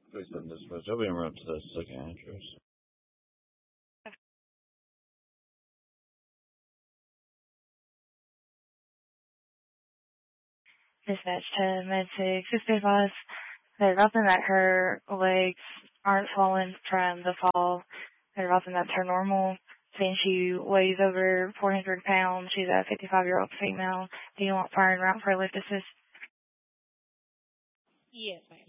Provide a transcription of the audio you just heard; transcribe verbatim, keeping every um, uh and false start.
Please send this message. I'll be en route to the second address. Dispatch to Med six. Just be advised there's nothing that her legs aren't swollen from the fall. There's nothing that's her normal. Since she weighs over four hundred pounds, she's a fifty-five-year-old female. Do you want fire and route for a lift assist? Yes, ma'am.